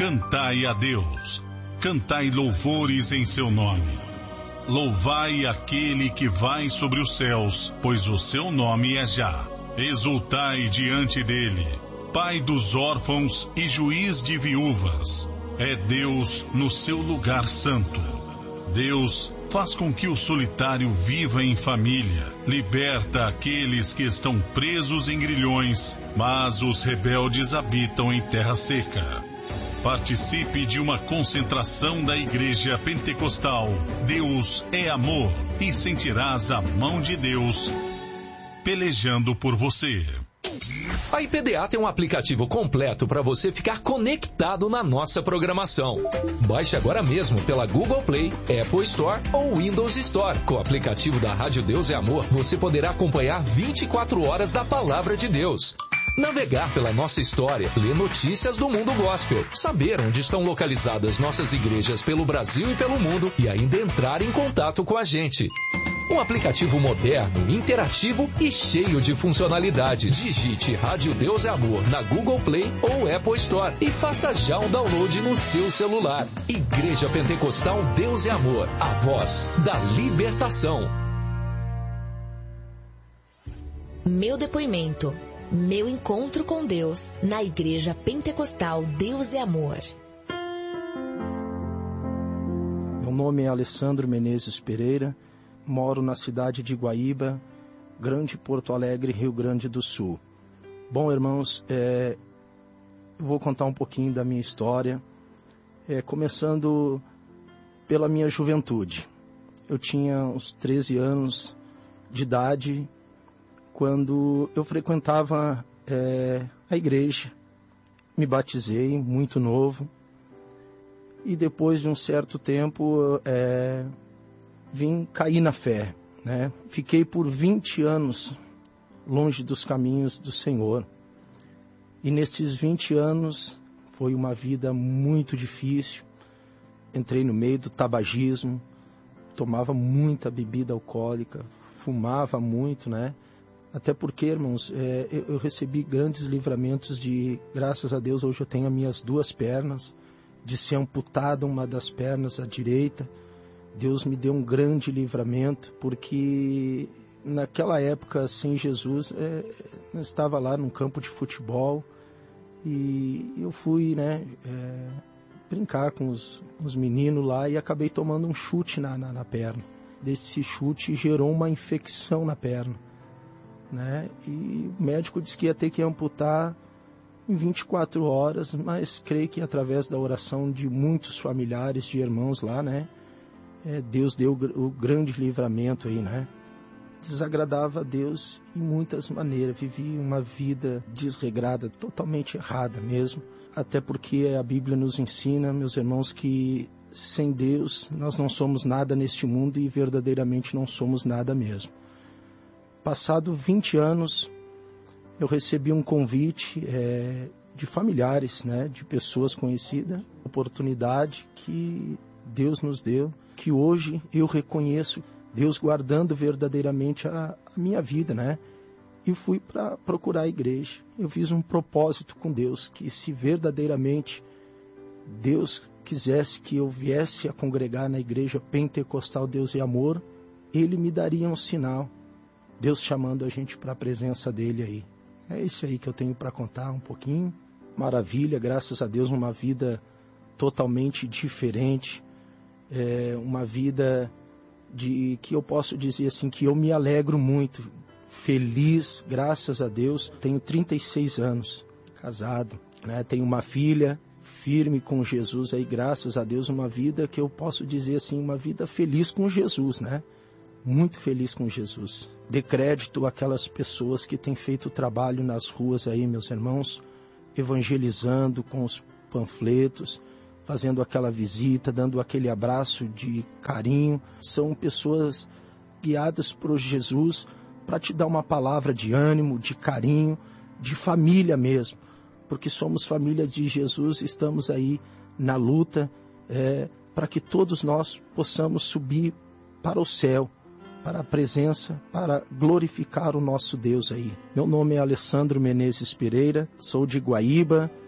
Cantai a Deus, cantai louvores em seu nome. Louvai aquele que vai sobre os céus, pois o seu nome é Já. Exultai diante dele, Pai dos órfãos e juiz de viúvas. É Deus no seu lugar santo. Deus faz com que o solitário viva em família, liberta aqueles que estão presos em grilhões, mas os rebeldes habitam em terra seca. Participe de uma concentração da Igreja Pentecostal Deus é Amor e sentirás a mão de Deus pelejando por você. A IPDA tem um aplicativo completo para você ficar conectado na nossa programação. Baixe agora mesmo pela Google Play, Apple Store ou Windows Store. Com o aplicativo da Rádio Deus é Amor, você poderá acompanhar 24 horas da Palavra de Deus. Navegar pela nossa história, ler notícias do mundo gospel, saber onde estão localizadas nossas igrejas pelo Brasil e pelo mundo e ainda entrar em contato com a gente. Um aplicativo moderno, interativo e cheio de funcionalidades. Digite Rádio Deus é Amor na Google Play ou Apple Store e faça já um download no seu celular. Igreja Pentecostal Deus é Amor, a voz da libertação. Meu depoimento, meu encontro com Deus na Igreja Pentecostal Deus é Amor. Meu nome é Alessandro Menezes Pereira. Moro na cidade de Guaíba, Grande Porto Alegre, Rio Grande do Sul. Bom, irmãos, eu vou contar um pouquinho da minha história, começando pela minha juventude. Eu tinha uns 13 anos de idade quando eu frequentava a igreja. Me batizei muito novo e depois de um certo tempo vim cair na fé, né? Fiquei por 20 anos longe dos caminhos do Senhor. E nestes 20 anos foi uma vida muito difícil. Entrei no meio do tabagismo, tomava muita bebida alcoólica, fumava muito, né? Até porque, irmãos, eu recebi grandes livramentos graças a Deus, hoje eu tenho as minhas 2 pernas, de ser amputada uma das pernas, a direita. Deus me deu um grande livramento, porque naquela época, sem Jesus, eu estava lá num campo de futebol e eu fui, brincar com os meninos lá e acabei tomando um chute na perna. Desse chute gerou uma infecção na perna, né? E o médico disse que ia ter que amputar em 24 horas, mas creio que através da oração de muitos familiares, de irmãos lá, né? Deus deu o grande livramento aí, né? Desagradava a Deus em muitas maneiras. Vivi uma vida desregrada, totalmente errada mesmo. Até porque a Bíblia nos ensina, meus irmãos, que sem Deus nós não somos nada neste mundo e verdadeiramente não somos nada mesmo. Passado 20 anos, eu recebi um convite de familiares, né? De pessoas conhecidas, oportunidade que Deus nos deu, que hoje eu reconheço Deus guardando verdadeiramente a minha vida, né? E fui para procurar a igreja. Eu fiz um propósito com Deus, que se verdadeiramente Deus quisesse que eu viesse a congregar na Igreja Pentecostal Deus e Amor, Ele me daria um sinal. Deus chamando a gente para a presença dEle aí. É isso aí que eu tenho para contar um pouquinho. Maravilha, graças a Deus, uma vida totalmente diferente. Uma vida que eu posso dizer assim, que eu me alegro muito, feliz, graças a Deus. Tenho 36 anos, casado, né? Tenho uma filha firme com Jesus aí, graças a Deus, uma vida que eu posso dizer assim, uma vida feliz com Jesus, né? Muito feliz com Jesus. Dê crédito àquelas pessoas que têm feito trabalho nas ruas aí, meus irmãos, evangelizando com os panfletos, fazendo aquela visita, dando aquele abraço de carinho. São pessoas guiadas por Jesus para te dar uma palavra de ânimo, de carinho, de família mesmo. Porque somos famílias de Jesus, estamos aí na luta para que todos nós possamos subir para o céu, para a presença, para glorificar o nosso Deus aí. Meu nome é Alessandro Menezes Pereira, sou de Guaíba,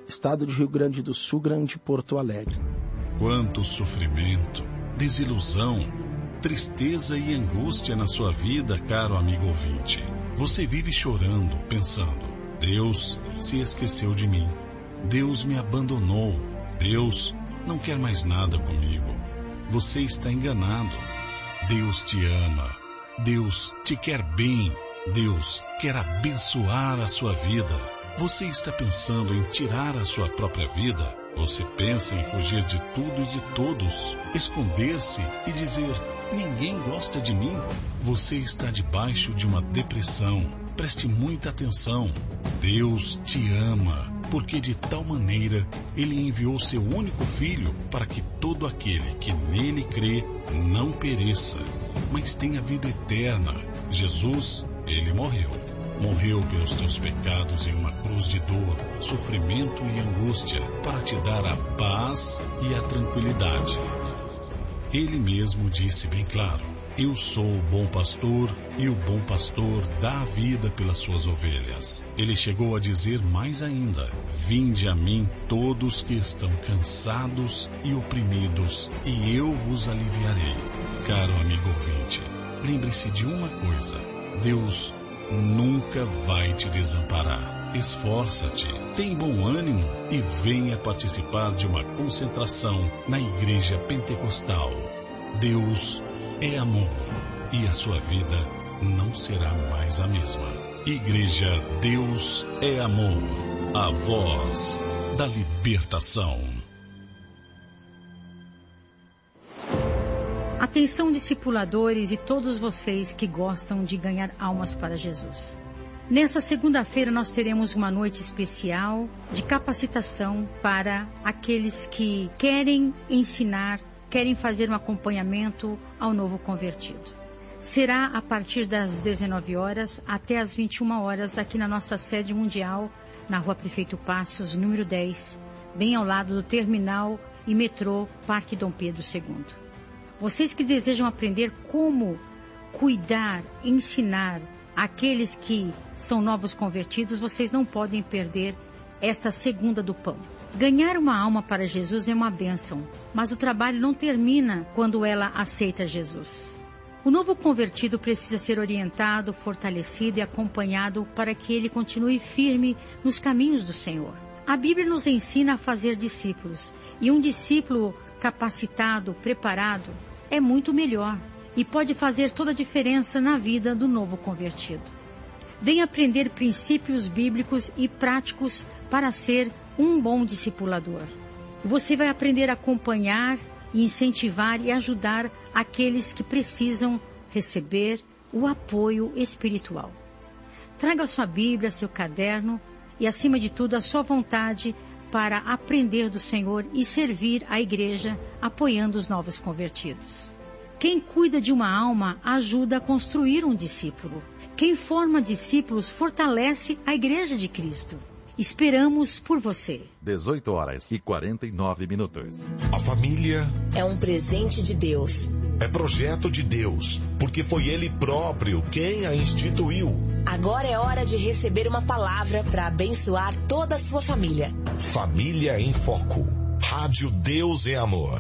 Estado de Rio Grande do Sul, Grande Porto Alegre. Quanto sofrimento, desilusão, tristeza e angústia na sua vida, caro amigo ouvinte. Você vive chorando, pensando: Deus se esqueceu de mim. Deus me abandonou. Deus não quer mais nada comigo. Você está enganado. Deus te ama. Deus te quer bem. Deus quer abençoar a sua vida. Você está pensando em tirar a sua própria vida? Você pensa em fugir de tudo e de todos, esconder-se e dizer: ninguém gosta de mim? Você está debaixo de uma depressão. Preste muita atenção. Deus te ama, porque de tal maneira Ele enviou seu único Filho para que todo aquele que nele crê não pereça, mas tenha vida eterna. Jesus, Ele morreu. Morreu pelos teus pecados em uma cruz de dor, sofrimento e angústia, para te dar a paz e a tranquilidade. Ele mesmo disse bem claro: eu sou o bom pastor, e o bom pastor dá a vida pelas suas ovelhas. Ele chegou a dizer mais ainda: vinde a mim todos que estão cansados e oprimidos, e eu vos aliviarei. Caro amigo ouvinte, lembre-se de uma coisa: Deus nunca vai te desamparar. Esforça-te, tem bom ânimo e venha participar de uma concentração na Igreja Pentecostal. Deus é amor e a sua vida não será mais a mesma. Igreja Deus é Amor, a voz da libertação. Atenção, discipuladores e todos vocês que gostam de ganhar almas para Jesus. Nessa segunda-feira nós teremos uma noite especial de capacitação para aqueles que querem ensinar, querem fazer um acompanhamento ao novo convertido. Será a partir das 19 horas até as 21 horas aqui na nossa sede mundial, na Rua Prefeito Passos, número 10, bem ao lado do terminal e metrô Parque Dom Pedro II. Vocês que desejam aprender como cuidar, ensinar aqueles que são novos convertidos, vocês não podem perder esta segunda do pão. Ganhar uma alma para Jesus é uma bênção, mas o trabalho não termina quando ela aceita Jesus. O novo convertido precisa ser orientado, fortalecido e acompanhado para que ele continue firme nos caminhos do Senhor. A Bíblia nos ensina a fazer discípulos, e um discípulo capacitado, preparado, é muito melhor e pode fazer toda a diferença na vida do novo convertido. Venha aprender princípios bíblicos e práticos para ser um bom discipulador. Você vai aprender a acompanhar, incentivar e ajudar aqueles que precisam receber o apoio espiritual. Traga sua Bíblia, seu caderno e, acima de tudo, a sua vontade para aprender do Senhor e servir a igreja apoiando os novos convertidos. Quem cuida de uma alma ajuda a construir um discípulo. Quem forma discípulos fortalece a igreja de Cristo. Esperamos por você. 18h49. A família é um presente de Deus. É projeto de Deus, porque foi Ele próprio quem a instituiu. Agora é hora de receber uma palavra para abençoar toda a sua família. Família em Foco. Rádio Deus é Amor.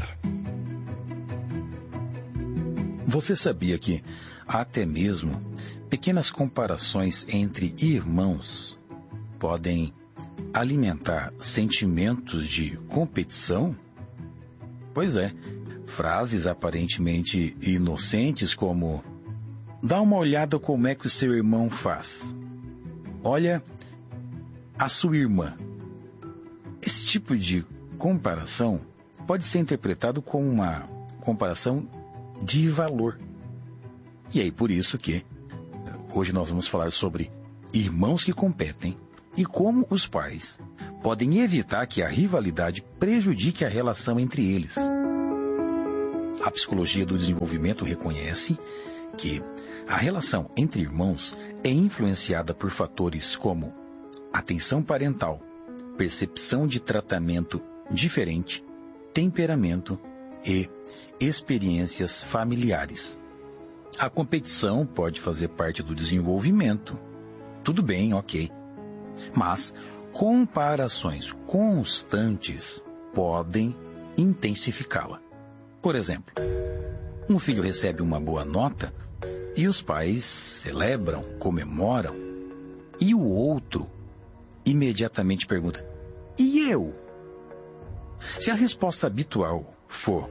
Você sabia que há até mesmo pequenas comparações entre irmãos podem alimentar sentimentos de competição? Pois é, frases aparentemente inocentes como: dá uma olhada como é que o seu irmão faz. Olha a sua irmã. Esse tipo de comparação pode ser interpretado como uma comparação de valor. E aí por isso que hoje nós vamos falar sobre irmãos que competem e como os pais podem evitar que a rivalidade prejudique a relação entre eles. A psicologia do desenvolvimento reconhece que a relação entre irmãos é influenciada por fatores como atenção parental, percepção de tratamento diferente, temperamento e experiências familiares. A competição pode fazer parte do desenvolvimento. Tudo bem, ok. Mas comparações constantes podem intensificá-la. Por exemplo, um filho recebe uma boa nota e os pais celebram, comemoram, e o outro imediatamente pergunta: e eu? Se a resposta habitual for: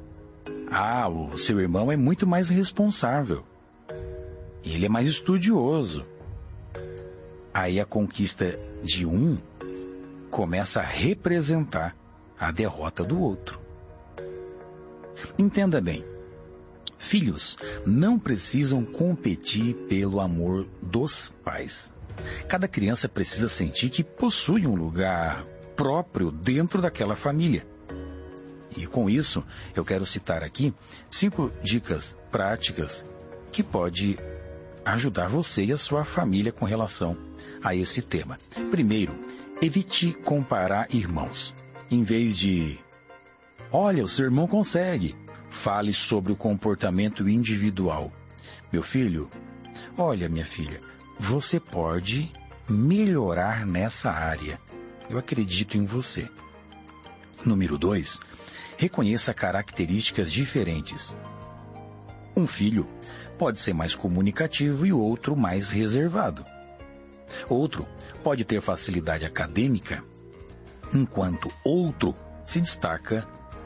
o seu irmão é muito mais responsável, ele é mais estudioso, aí a conquista de um começa a representar a derrota do outro. Entenda bem, filhos não precisam competir pelo amor dos pais. Cada criança precisa sentir que possui um lugar próprio dentro daquela família. E com isso, eu quero citar aqui 5 dicas práticas que pode ajudar você e a sua família com relação a esse tema. Primeiro, evite comparar irmãos. Em vez de: olha, o seu irmão consegue, fale sobre o comportamento individual. Meu filho, olha, minha filha, você pode melhorar nessa área. Eu acredito em você. Número 2, reconheça características diferentes. Um filho pode ser mais comunicativo e o outro mais reservado. Outro pode ter facilidade acadêmica, enquanto outro se destaca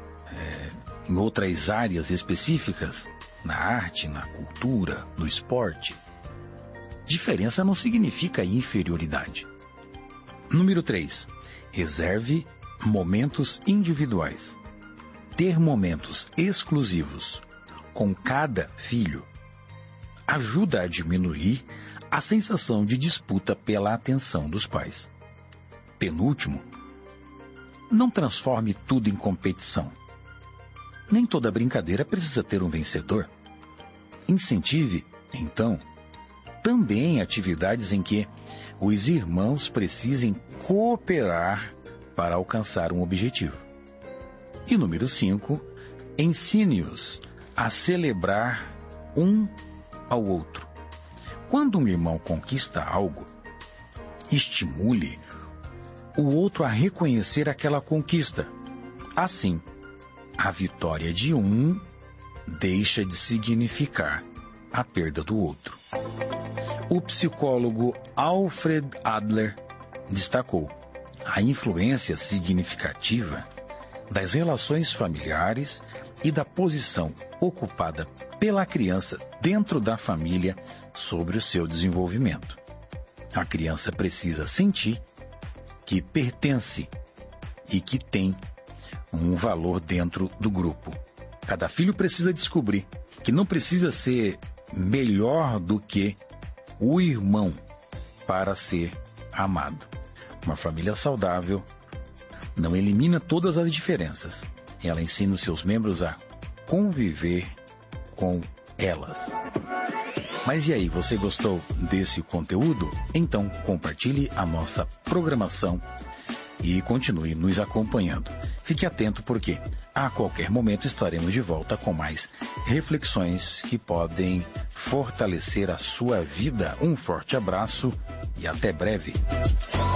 em outras áreas específicas, na arte, na cultura, no esporte. Diferença não significa inferioridade. Número 3, reserve momentos individuais. Ter momentos exclusivos com cada filho ajuda a diminuir a sensação de disputa pela atenção dos pais. Penúltimo, não transforme tudo em competição. Nem toda brincadeira precisa ter um vencedor. Incentive, então, também atividades em que os irmãos precisem cooperar para alcançar um objetivo. E número 5, ensine-os a celebrar um ao outro. Quando um irmão conquista algo, estimule o outro a reconhecer aquela conquista. Assim, a vitória de um deixa de significar a perda do outro. O psicólogo Alfred Adler destacou a influência significativa das relações familiares e da posição ocupada pela criança dentro da família sobre o seu desenvolvimento. A criança precisa sentir que pertence e que tem um valor dentro do grupo. Cada filho precisa descobrir que não precisa ser melhor do que o irmão para ser amado. Uma família saudável não elimina todas as diferenças. Ela ensina os seus membros a conviver com elas. Mas e aí, você gostou desse conteúdo? Então compartilhe a nossa programação e continue nos acompanhando. Fique atento porque a qualquer momento estaremos de volta com mais reflexões que podem fortalecer a sua vida. Um forte abraço e até breve.